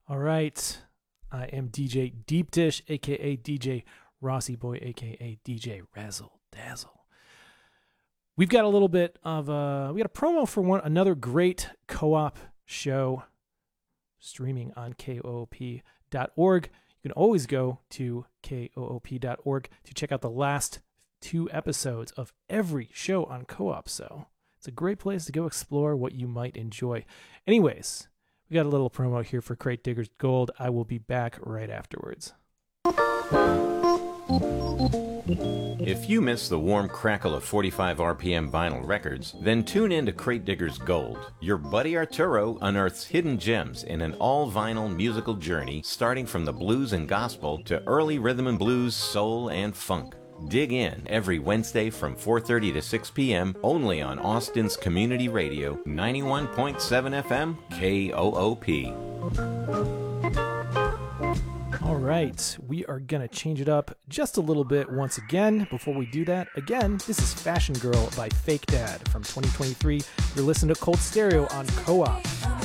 All right. I am DJ Deep Dish, aka DJ Rossi Boy, aka DJ Razzle Dazzle. We've got a little bit of we got a promo for another great co-op show streaming on koop.org. You can always go to koop.org to check out the last 2 episodes of every show on co-op. So it's a great place to go explore what you might enjoy. Anyways, we got a little promo here for Crate Diggers Gold. I will be back right afterwards. If you miss the warm crackle of 45 RPM vinyl records, then tune in to Crate Diggers Gold. Your buddy Arturo unearths hidden gems in an all-vinyl musical journey starting from the blues and gospel to early rhythm and blues, soul, and funk. Dig in every Wednesday from 4:30 to 6 p.m. only on Austin's Community Radio, 91.7 FM, KOOP. All right, we are going to change it up just a little bit once again. Before we do that, again, this is Fashion Girl by Fake Dad from 2023. You're listening to Cold Stereo on Co-op.